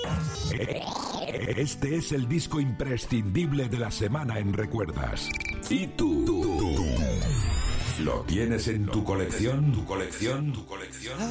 Este es el disco imprescindible de la semana en Recuerdas. ¿Y tú? ¿Lo tienes en tu colección?